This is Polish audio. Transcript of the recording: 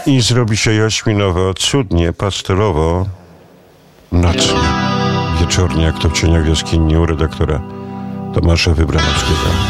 I zrobi się jaśminowo, cudnie, pastelowo, nocnie, wieczornie, jak to w cieniach jaskini u redaktora Tomasza Wybranowskiego.